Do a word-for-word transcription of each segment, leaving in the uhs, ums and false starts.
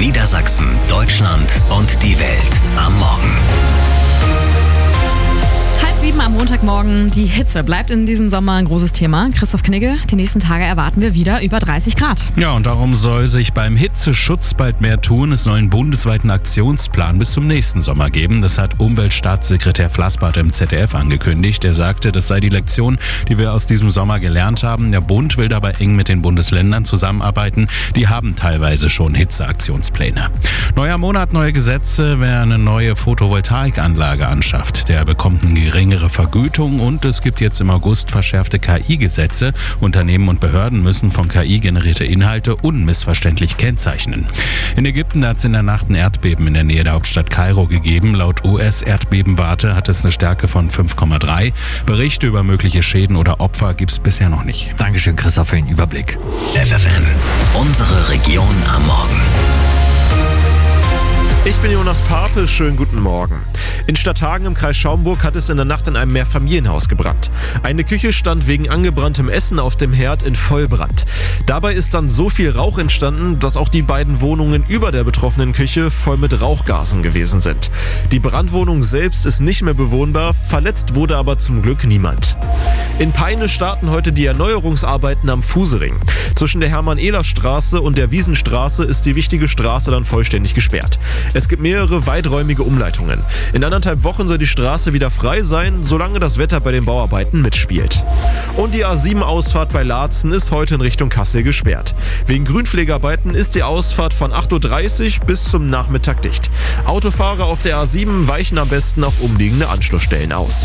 Niedersachsen, Deutschland und die Welt am Morgen. Halb sieben am Montagmorgen. Die Hitze bleibt in diesem Sommer ein großes Thema. Christoph Knigge, die nächsten Tage erwarten wir wieder über dreißig Grad. Ja, und darum soll sich beim Hitzeschutz bald mehr tun. Es soll einen bundesweiten Aktionsplan bis zum nächsten Sommer geben. Das hat Umweltstaatssekretär Flassbart im Z D F angekündigt. Er sagte, das sei die Lektion, die wir aus diesem Sommer gelernt haben. Der Bund will dabei eng mit den Bundesländern zusammenarbeiten. Die haben teilweise schon Hitzeaktionspläne. Neuer Monat, neue Gesetze. Wer eine neue Photovoltaikanlage anschafft, der bekommt eine geringere Vergütung und es gibt jetzt im August verschärfte K I-Gesetze. Unternehmen und Behörden müssen von K I generierte Inhalte unmissverständlich kennzeichnen. In Ägypten hat es in der Nacht ein Erdbeben in der Nähe der Hauptstadt Kairo gegeben. Laut U S-Erdbebenwarte hat es eine Stärke von fünf Komma drei. Berichte über mögliche Schäden oder Opfer gibt es bisher noch nicht. Dankeschön, Christoph, für den Überblick. F F M, unsere Region am Morgen. Ich bin Jonas Pape, schönen guten Morgen. In Stadthagen im Kreis Schaumburg hat es in der Nacht in einem Mehrfamilienhaus gebrannt. Eine Küche stand wegen angebranntem Essen auf dem Herd in Vollbrand. Dabei ist dann so viel Rauch entstanden, dass auch die beiden Wohnungen über der betroffenen Küche voll mit Rauchgasen gewesen sind. Die Brandwohnung selbst ist nicht mehr bewohnbar, verletzt wurde aber zum Glück niemand. In Peine starten heute die Erneuerungsarbeiten am Fusering. Zwischen der Hermann-Ehler-Straße und der Wiesenstraße ist die wichtige Straße dann vollständig gesperrt. Es gibt mehrere weiträumige Umleitungen. In anderthalb Wochen soll die Straße wieder frei sein, solange das Wetter bei den Bauarbeiten mitspielt. Und die A sieben Ausfahrt bei Laatzen ist heute in Richtung Kassel gesperrt. Wegen Grünpflegearbeiten ist die Ausfahrt von acht Uhr dreißig bis zum Nachmittag dicht. Autofahrer auf der A sieben weichen am besten auf umliegende Anschlussstellen aus.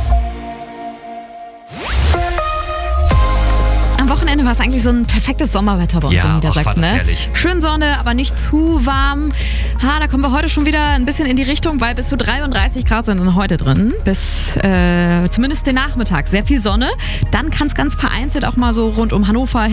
Am Wochenende war es eigentlich so ein perfektes Sommerwetter bei uns Ja, in ach, Niedersachsen. war das Ne? herrlich. Schön Sonne, aber nicht zu warm. Ha, da kommen wir heute schon wieder ein bisschen in die Richtung, weil bis zu dreiunddreißig Grad sind dann heute drin. Bis äh, zumindest den Nachmittag. Sehr viel Sonne. Dann kann es ganz vereinzelt auch mal so rund um Hannover